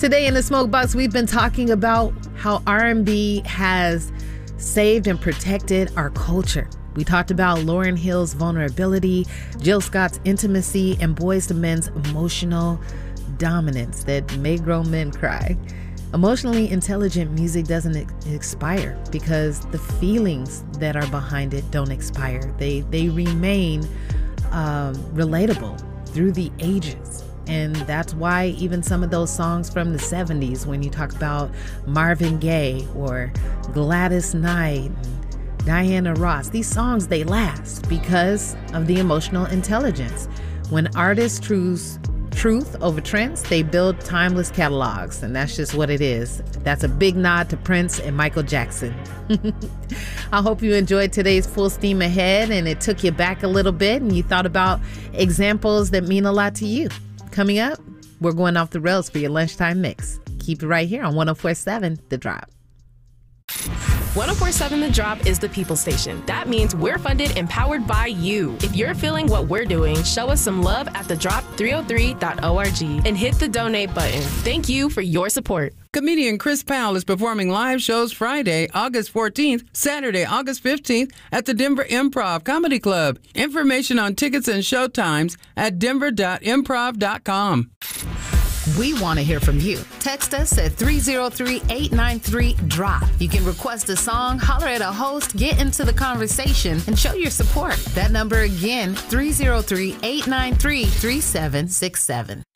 Today in the Smoke Box, we've been talking about how R&B has saved and protected our culture. We talked about Lauryn Hill's vulnerability, Jill Scott's intimacy, and Boyz II Men's emotional dominance that made grown men cry. Emotionally intelligent music doesn't expire because the feelings that are behind it don't expire. They remain relatable through the ages. And that's why even some of those songs from the 70s, when you talk about Marvin Gaye or Gladys Knight, Diana Ross, these songs, they last because of the emotional intelligence. When artists choose truth over trends, they build timeless catalogs, and that's just what it is. That's a big nod to Prince and Michael Jackson. I hope you enjoyed today's Full Steam Ahead and it took you back a little bit and you thought about examples that mean a lot to you. Coming up, we're going off the rails for your lunchtime mix. Keep it right here on 104.7 The Drop. 104.7 The Drop is the people station. That means we're funded and powered by you. If you're feeling what we're doing, show us some love at thedrop303.org and hit the donate button. Thank you for your support. Comedian Chris Powell is performing live shows Friday, August 14th, Saturday, August 15th at the Denver Improv Comedy Club. Information on tickets and show times at denver.improv.com. We want to hear from you. Text us at 303-893-DROP. You can request a song, holler at a host, get into the conversation, and show your support. That number again, 303-893-3767.